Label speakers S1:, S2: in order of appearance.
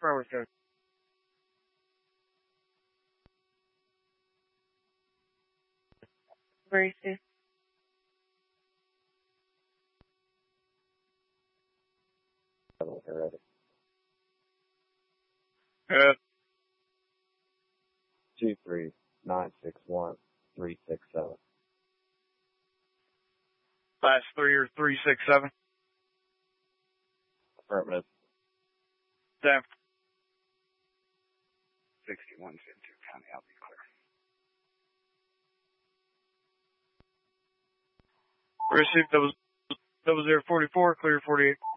S1: Forward, sir.
S2: Gracie.
S3: Ready. 23961-367.
S1: Last 3 or 367.
S3: Affirmative.
S1: Damn.
S4: 61 Ventura County, I'll be clear.
S1: Received, that was 044, clear 48.